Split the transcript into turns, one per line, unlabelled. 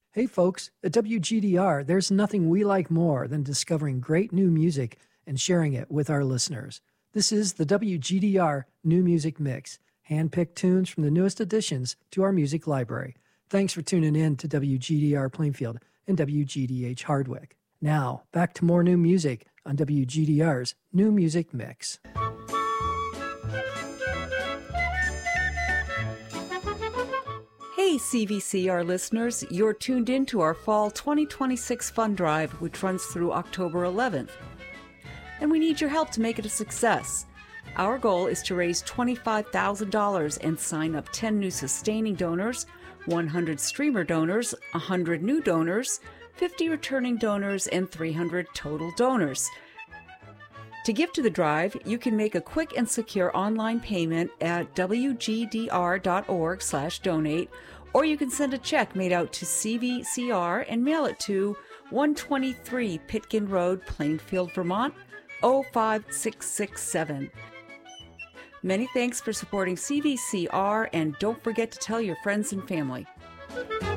Hey folks, at WGDR, there's nothing we like more than discovering great new music and sharing it with our listeners. This is the WGDR New Music Mix, hand-picked tunes from the newest additions to our music library. Thanks for tuning in to WGDR Plainfield and WGDH Hardwick. Now, back to more new music on WGDR's New Music Mix.
Hey CVCR listeners, you're tuned in to our Fall 2026 Fund Drive, which runs through October 11th. And we need your help to make it a success. Our goal is to raise $25,000 and sign up 10 new sustaining donors, 100 streamer donors, 100 new donors, 50 returning donors, and 300 total donors. To give to the drive, you can make a quick and secure online payment at wgdr.org/donate, or you can send a check made out to CVCR and mail it to 123 Pitkin Road, Plainfield, Vermont, 05667. Many thanks for supporting CVCR, and don't forget to tell your friends and family.